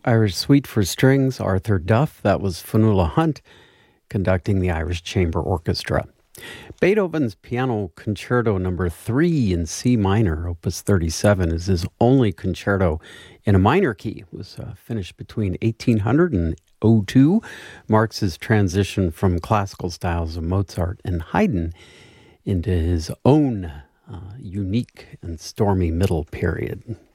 Irish Suite for Strings, Arthur Duff. That was Fionnuala Hunt conducting the Irish Chamber Orchestra. Beethoven's Piano Concerto No. 3 in C minor, Opus 37, is his only concerto in a minor key. It was finished between 1800 and 02, marks his transition from classical styles of Mozart and Haydn into his own unique and stormy middle period.